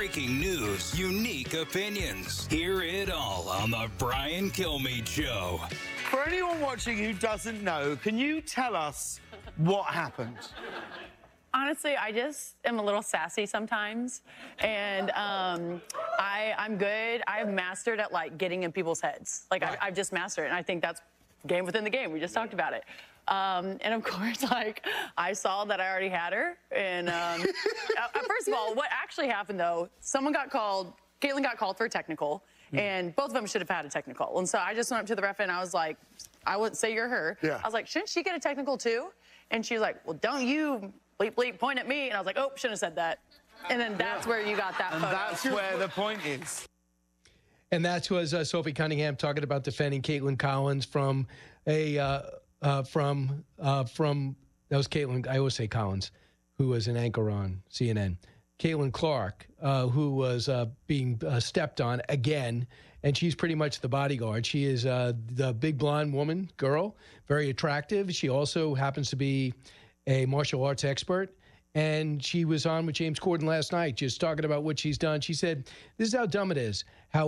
breaking news, unique opinions. Hear it all on the Brian Kilmeade Show. For anyone watching who doesn't know, can you tell us what happened? Honestly, I just am a little sassy sometimes, and I'm good. I've mastered at like getting in people's heads. Like I've just mastered it, and I think that's game within the game. We just talked about it. And of course, like I saw that I already had her, and first of all, what actually happened though? Someone got called. Caitlin got called for a technical, and both of them should have had a technical. And so I just went up to the ref and I was like, I wouldn't say you're her. Yeah. I was like, shouldn't she get a technical too? And she was like, well, don't you bleep, bleep, point at me. And I was like, oh, shouldn't have said that. And then that's where you got that And photo. that's where the point is. And that was Sophie Cunningham talking about defending Caitlin Collins from that was Caitlin, I always say Collins, who was an anchor on CNN. Caitlin Clark, who was being stepped on again, and she's pretty much the bodyguard. She is the big blonde girl, very attractive. She also happens to be a martial arts expert, and she was on with James Corden last night just talking about what she's done. She said, this is how dumb it is, how